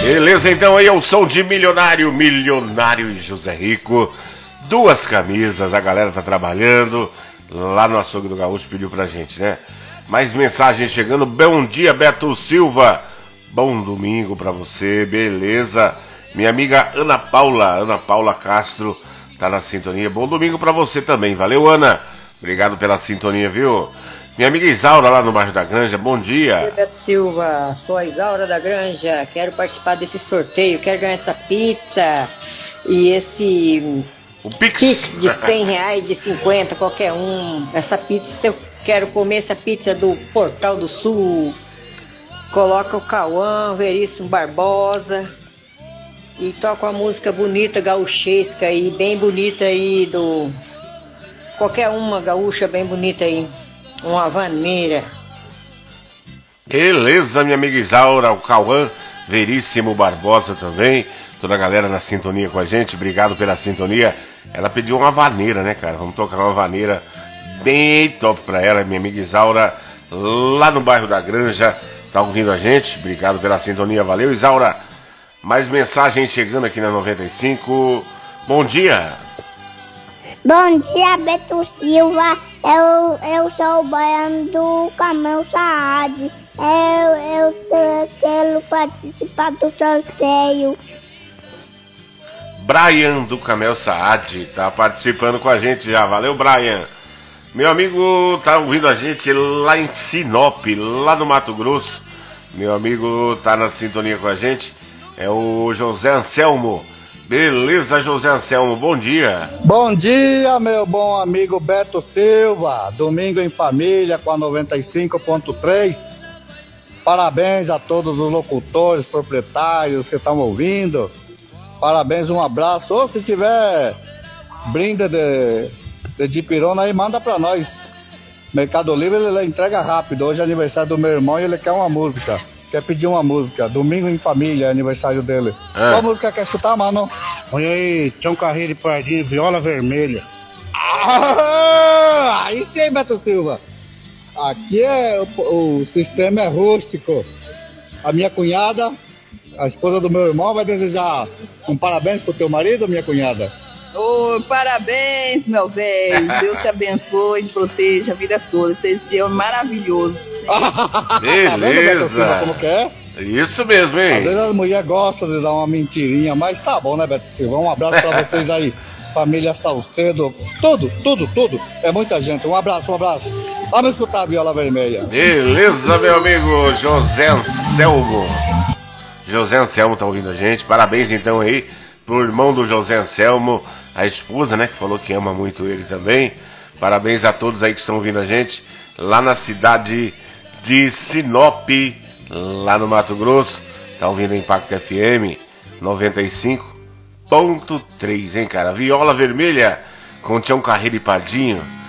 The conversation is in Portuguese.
Beleza, então aí é o som de Milionário, Milionário e José Rico. 2 camisas, a galera tá trabalhando. Lá no Açougue do Gaúcho pediu pra gente, né? Mais mensagem chegando. Bom dia, Beto Silva. Bom domingo pra você, beleza? Minha amiga Ana Paula Castro tá na sintonia. Bom domingo pra você também, valeu, Ana? Obrigado pela sintonia, viu? Minha amiga Isaura lá no bairro da Granja, bom dia. Oi, Beto Silva, sou a Isaura da Granja, quero participar desse sorteio, quero ganhar essa pizza e esse Pix de R$100, de 50, qualquer um. Essa pizza, eu quero comer essa pizza do Portal do Sul. Coloca o Cauã, Veríssimo Barbosa e toca uma música bonita, gauchesca aí, bem bonita aí do... Qualquer uma gaúcha bem bonita aí. Uma vaneira. Beleza, minha amiga Isaura, o Cauã, Veríssimo Barbosa também. Toda a galera na sintonia com a gente, obrigado pela sintonia. Ela pediu uma vaneira, né, cara? Vamos tocar uma vaneira bem top pra ela, minha amiga Isaura, lá no bairro da Granja. Tá ouvindo a gente? Obrigado pela sintonia, valeu, Isaura. Mais mensagem chegando aqui na 95. Bom dia. Bom dia, Beto Silva. Eu sou o baiano do Camel Saad. Eu quero participar do sorteio. Brian do Camel Saad tá participando com a gente já. Valeu, Brian. Meu amigo tá ouvindo a gente lá em Sinop, lá no Mato Grosso. Meu amigo tá na sintonia com a gente. É o José Anselmo. Beleza, José Anselmo, bom dia. Bom dia, meu bom amigo Beto Silva. Domingo em família com a 95.3. Parabéns a todos os locutores, proprietários que estão ouvindo. Parabéns, um abraço. Ou se tiver brinde de dipirona aí, manda pra nós. Mercado Livre ele entrega rápido. Hoje é aniversário do meu irmão e ele quer uma música. Quer pedir uma música. Domingo em família, é aniversário dele. Qual música quer escutar, mano? Olha aí, Tião Carreiro e Pardinho, Viola Vermelha. Aí sim, Beto Silva. Aqui o sistema é rústico. A minha cunhada, a esposa do meu irmão, vai desejar um parabéns pro teu marido, minha cunhada. Parabéns, meu velho. Deus te abençoe e te proteja a vida toda. Seja maravilhoso. Beleza. Como que é? Isso mesmo, hein? Às vezes as mulheres gostam de dar uma mentirinha, mas tá bom, né, Beto Silva? Um abraço pra vocês aí. Família Salcedo, tudo. É muita gente. Um abraço. Vamos escutar a Viola Vermelha. Beleza, meu amigo José Anselmo. José Anselmo tá ouvindo a gente. Parabéns, então, aí pro irmão do José Anselmo, a esposa, né, que falou que ama muito ele também. Parabéns a todos aí que estão ouvindo a gente lá na cidade de Sinop, lá no Mato Grosso. Tá ouvindo a Impacto FM 95.3, hein, cara? Viola Vermelha com Tião Carreiro e Pardinho.